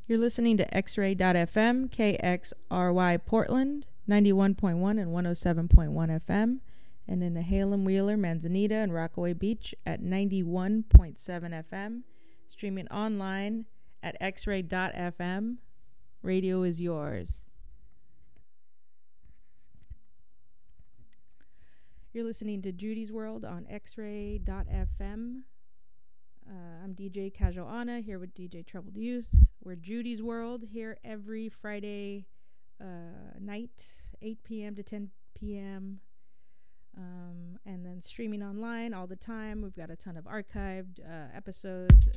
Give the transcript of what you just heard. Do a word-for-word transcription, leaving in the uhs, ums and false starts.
You're listening to X-Ray dot F M, K X R Y Portland, ninety-one point one and one oh seven point one F M, and in Nehalem, Wheeler, Manzanita, and Rockaway Beach at ninety-one point seven F M, streaming online at X Ray dot F M. Radio is yours. You're listening to Judy's World on X Ray dot F M. Uh, I'm D J Casual Anna here with D J Troubled Youth. We're Judy's World here every Friday uh, night, eight p.m. to ten p.m. Um, and then streaming online all the time. We've got a ton of archived uh, episodes